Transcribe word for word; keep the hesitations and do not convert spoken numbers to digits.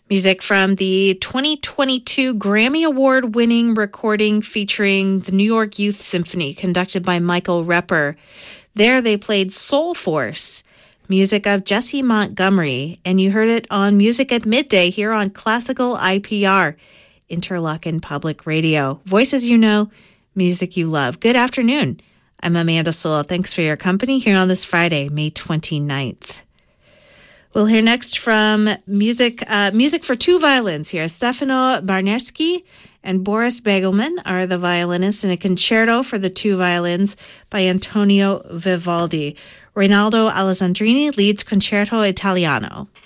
Music from the twenty twenty-two Grammy Award-winning recording featuring the New York Youth Symphony, conducted by Michael Repper. There they played Soul Force, music of Jesse Montgomery, and you heard it on Music at Midday here on Classical I P R, Interlochen Public Radio. Voices you know, music you love. Good afternoon. I'm Amanda Sewell. Thanks for your company here on this Friday, May twenty-ninth. We'll hear next from music uh, music for two violins here. Stefano Barneschi and Boris Begelman are the violinists in a concerto for the two violins by Antonio Vivaldi. Reynaldo Alessandrini leads Concerto Italiano.